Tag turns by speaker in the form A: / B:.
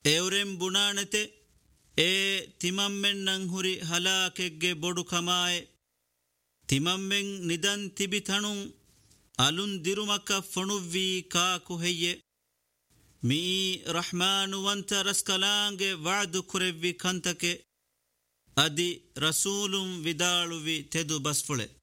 A: ಎವರೆಂ ಬುಣಾಣತೆ ಏ ತಿಮಮ್ಮೆನ್ನಂ ಹುರಿ ಹಲಾಕೆಗ್ಗೆ ಬೊಡು ಕಮಾಯೆ ತಿಮಮ್ಮೆಂ ನಿದನ್ ತಿಬಿತಣುಂ ಅಲುನ್ ದಿರುಮಕ ಫಣುವ್ವಿ cock ಹೆಯ್ಯೆ me ರಹ್ಮಾನುವಂತ ರಸ್ಕಲಾಂಗೆ ವಾದು ಕುರೆವ್ವಿ ಕಂತಕೆ ಅದಿ ರಸೂಲುಂ ವಿದಾಳುವಿ ತೆದು ಬಸ್ಫುಳೆ.